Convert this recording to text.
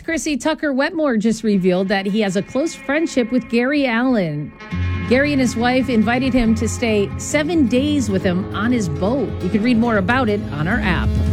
Chrissy, Tucker Wetmore just revealed that he has a close friendship with Gary Allen. Gary and his wife invited him to stay 7 days with him on his boat. You can read more about it on our app.